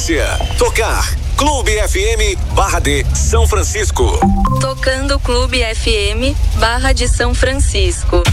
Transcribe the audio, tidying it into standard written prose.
Audiência. Tocar. Clube FM Barra de São Francisco. Tocando Clube FM Barra de São Francisco.